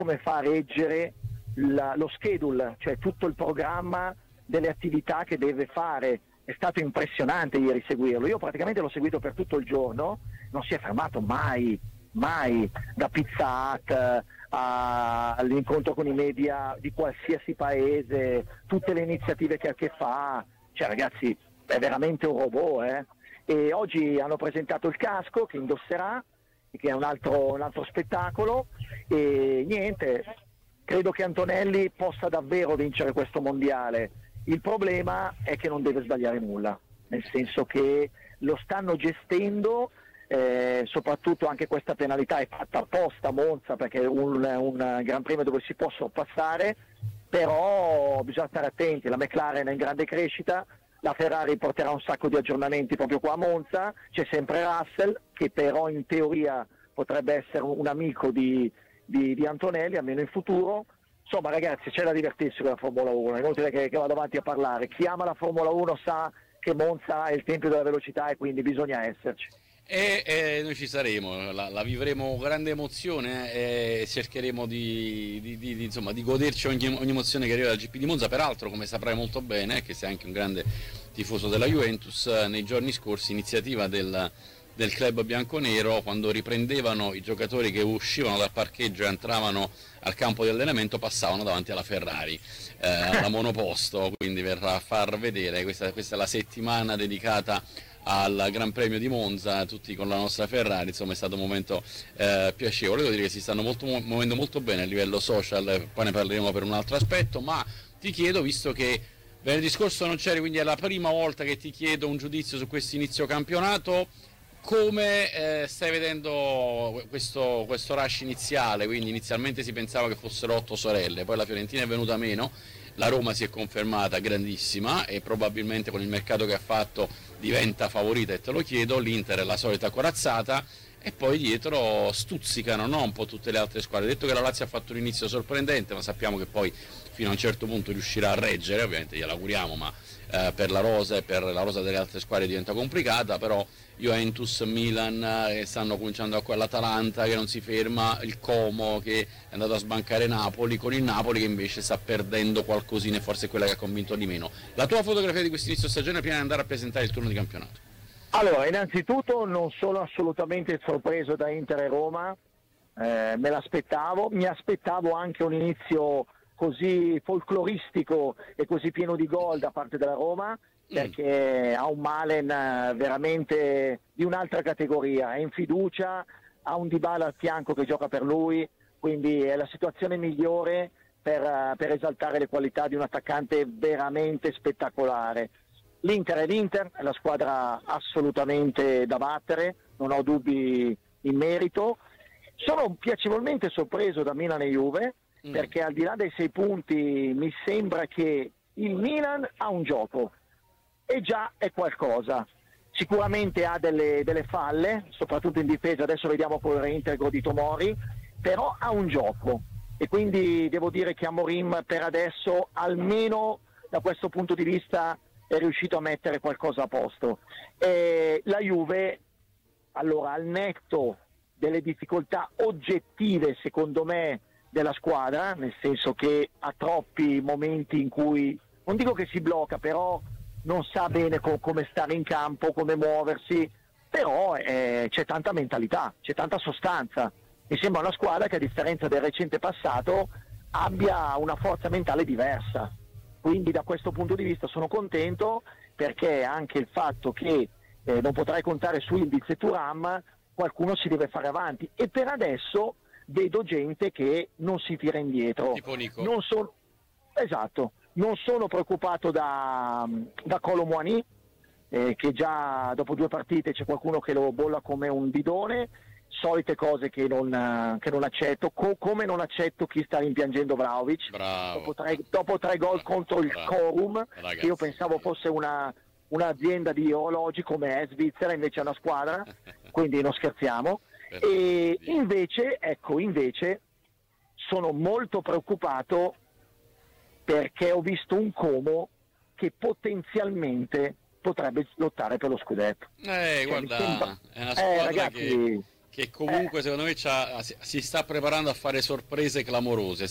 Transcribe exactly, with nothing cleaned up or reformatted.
come fa a reggere la, lo schedule, cioè tutto il programma delle attività che deve fare. È stato impressionante ieri seguirlo, io praticamente l'ho seguito per tutto il giorno, non si è fermato mai, mai, da Pizza Hut a, all'incontro con i media di qualsiasi paese, tutte le iniziative che, che fa, cioè ragazzi è veramente un robot, eh? E oggi hanno presentato il casco che indosserà, che è un altro, un altro spettacolo, e niente, credo che Antonelli possa davvero vincere questo mondiale. Il problema è che non deve sbagliare nulla, nel senso che lo stanno gestendo, eh, soprattutto anche questa penalità è fatta apposta a Monza perché è un, un Gran Premio dove si può sorpassare, però bisogna stare attenti, la McLaren è in grande crescita, la Ferrari porterà un sacco di aggiornamenti proprio qua a Monza, c'è sempre Russell che però in teoria potrebbe essere un amico di, di, di Antonelli, almeno in futuro. Insomma ragazzi, c'è da divertirsi con la Formula uno, è inutile che, che vado avanti a parlare, chi ama la Formula uno sa che Monza è il tempio della velocità e quindi bisogna esserci. E, e noi ci saremo, la, la vivremo con grande emozione e cercheremo di, di, di, di, insomma, di goderci ogni, ogni emozione che arriva dal G P di Monza. Peraltro, come saprai molto bene, che sei anche un grande tifoso della Juventus, nei giorni scorsi iniziativa del, del club bianconero, quando riprendevano i giocatori che uscivano dal parcheggio e entravano al campo di allenamento, passavano davanti alla Ferrari, eh, alla monoposto, quindi verrà a far vedere, questa, questa è la settimana dedicata al Gran Premio di Monza, tutti con la nostra Ferrari, insomma è stato un momento eh, piacevole. Devo dire che si stanno molto, muovendo molto bene a livello social, poi ne parleremo per un altro aspetto, ma ti chiedo, visto che venerdì scorso non c'eri, quindi è la prima volta che ti chiedo un giudizio su questo inizio campionato, come eh, stai vedendo questo, questo rush iniziale? Quindi inizialmente si pensava che fossero otto sorelle, poi la Fiorentina è venuta meno, la Roma si è confermata grandissima e probabilmente con il mercato che ha fatto diventa favorita, e te lo chiedo, l'Inter è la solita corazzata e poi dietro stuzzicano, no? Un po' tutte le altre squadre. Detto che la Lazio ha fatto un inizio sorprendente, ma sappiamo che poi fino a un certo punto riuscirà a reggere, ovviamente glielo auguriamo, ma eh, per la rosa e per la rosa delle altre squadre diventa complicata, però Juventus, Milan che stanno cominciando a l'Atalanta che non si ferma, il Como che è andato a sbancare Napoli, con il Napoli che invece sta perdendo qualcosina e forse è quella che ha convinto di meno. La tua fotografia di questo inizio stagione prima di andare a presentare il turno di campionato? Allora, innanzitutto non sono assolutamente sorpreso da Inter e Roma, eh, me l'aspettavo, mi aspettavo anche un inizio così folcloristico e così pieno di gol da parte della Roma, perché ha un Malen veramente di un'altra categoria, è in fiducia, ha un Dybala al fianco che gioca per lui, quindi è la situazione migliore per, per esaltare le qualità di un attaccante veramente spettacolare. L'Inter è l'Inter, è la squadra assolutamente da battere, non ho dubbi in merito. Sono piacevolmente sorpreso da Milan e Juve, mm. perché al di là dei sei punti mi sembra che il Milan ha un gioco, e già è qualcosa. Sicuramente ha delle, delle falle, soprattutto in difesa, adesso vediamo col reintegro di Tomori, però ha un gioco e quindi devo dire che Amorim per adesso, almeno da questo punto di vista, è riuscito a mettere qualcosa a posto. E la Juve, allora, al netto delle difficoltà oggettive secondo me della squadra, nel senso che ha troppi momenti in cui, non dico che si blocca, però non sa bene co- come stare in campo, come muoversi, però eh, c'è tanta mentalità, c'è tanta sostanza. Mi sembra una squadra che a differenza del recente passato abbia una forza mentale diversa, quindi da questo punto di vista sono contento, perché anche il fatto che eh, non potrai contare su Ildiz e Thuram, qualcuno si deve fare avanti, e per adesso vedo gente che non si tira indietro. Tipo Nico. Non so... Esatto. Non sono preoccupato da, da Kolo Muani, eh, che già dopo due partite c'è qualcuno che lo bolla come un bidone, solite cose che non, che non accetto, Co- come non accetto chi sta rimpiangendo Vlahovic. Bravo. Dopo tre, dopo tre gol Bravo. contro il Bravo. Corum, Ragazzi, che io pensavo fosse una, un'azienda di orologi come è Svizzera, invece è una squadra, quindi non scherziamo. E invece, ecco, invece sono molto preoccupato perché ho visto un Como che potenzialmente potrebbe lottare per lo scudetto. Eh, cioè, guarda, sembra... è una eh, squadra ragazzi... che che comunque secondo me c'ha- si si sta preparando a fare sorprese clamorose.